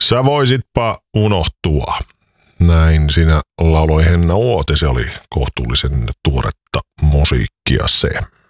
Sä voisitpa unohtua. Näin sinä lauloi Henna Uoti. Se oli kohtuullisen tuoretta musiikkia se.